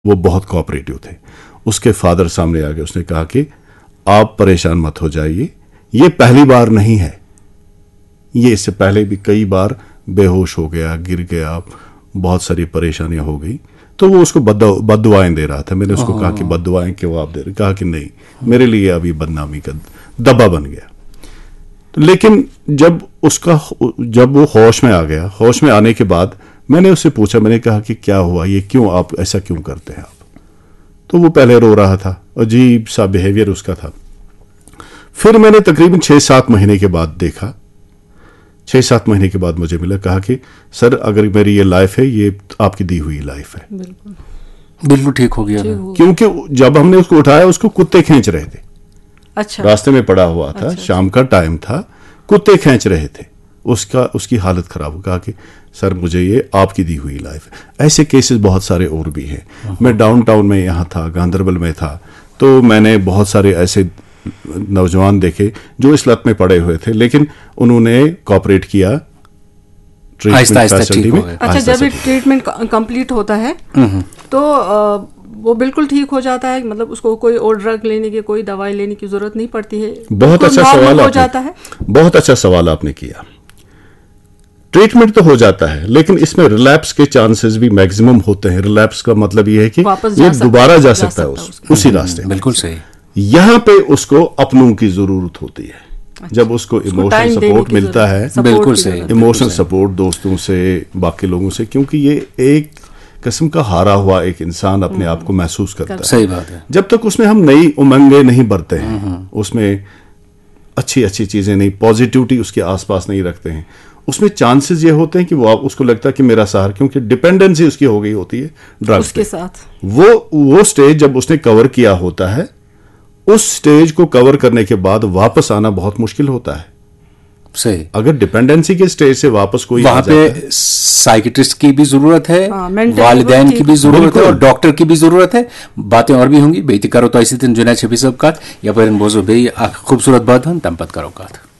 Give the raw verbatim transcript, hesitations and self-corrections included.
वो बहुत कोऑपरेटिव थे। उसके फादर सामने आ गए, उसने कहा कि आप परेशान मत हो जाइए, ये पहली बार नहीं है, ये इससे पहले भी कई बार बेहोश हो गया, गिर गया, बहुत सारी परेशानियां हो गई। तो वो उसको बद्दुआएं दे रहा था। मैंने उसको कहा कि बद्दुआएं क्यों आप दे रहे? कहा कि नहीं, मेरे लिए अभी बदनामी का दब्बा बन गया। तो लेकिन जब उसका जब वो होश में आ गया, होश में आने के बाद मैंने उससे पूछा, मैंने कहा कि क्या हुआ, ये क्यों, आप ऐसा क्यों करते हैं आप? तो वो पहले रो रहा था, अजीब सा बिहेवियर उसका था। फिर मैंने तकरीबन छह सात महीने के बाद देखा, छह सात महीने के बाद मुझे मिला, कहा कि सर अगर मेरी ये लाइफ है, ये आपकी दी हुई लाइफ है। बिल्कुल बिल्कुल ठीक हो गया। क्योंकि जब हमने उसको उठाया, उसको कुत्ते खींच रहे थे। अच्छा। रास्ते में पड़ा हुआ था, अच्छा, शाम का टाइम था, कुत्ते खींच रहे थे, उसका उसकी हालत खराब हो। कहा कि सर मुझे ये आपकी दी हुई लाइफ है। ऐसे केसेस बहुत सारे और भी हैं। मैं डाउनटाउन में यहाँ था, गांधरबल में था, तो मैंने बहुत सारे ऐसे नौजवान देखे जो इस लत में पड़े हुए थे, लेकिन उन्होंने कोऑपरेट किया, ट्रीटमेंट फैसिलिटी में। अच्छा, जब ट्रीटमेंट कंप्लीट होता है तो वो बिल्कुल ठीक हो जाता है, मतलब उसको कोई और ड्रग लेने की, कोई दवाई लेने की जरूरत नहीं पड़ती है? बहुत अच्छा सवाल हो जाता है, बहुत अच्छा सवाल आपने किया। ट्रीटमेंट तो हो जाता है, लेकिन इसमें रिलैप्स के चांसेस भी मैक्सिमम होते हैं। रिलैप्स का मतलब ये है कि ये दोबारा जा सकता है उस, उसी रास्ते। बिल्कुल सही। यहाँ पे उसको अपनों की जरूरत होती है। अच्छा, जब उसको इमोशनल सपोर्ट मिलता है, बिल्कुल सही, इमोशनल सपोर्ट दोस्तों से, बाकी लोगों से, क्योंकि ये एक किस्म का हारा हुआ एक इंसान अपने आप को महसूस करता है। सही बात है। जब तक उसमें हम नई उमंगें नहीं भरते हैं, उसमें अच्छी अच्छी चीजें नहीं, पॉजिटिविटी उसके आसपास नहीं रखते हैं, उसमें चांसेस ये होते हैं कि वो उसको लगता है कि मेरा सहारा, क्योंकि डिपेंडेंसी उसकी हो गई होती है ड्रग्स के साथ। वो वो स्टेज जब उसने कवर किया होता है, उस स्टेज को कवर करने के बाद वापस आना बहुत मुश्किल होता है। सही। अगर डिपेंडेंसी के स्टेज से वापस कोई वहां पे साइकिट्रिस्ट की भी जरूरत है, वालिदैन की भी जरूरत है, और डॉक्टर की भी जरूरत है। बातें और भी होंगी, बेहती करो तो ऐसी दिन जुना छब्बीस का या फिर बोझो बे खूबसूरत बात हम तंपत करो का।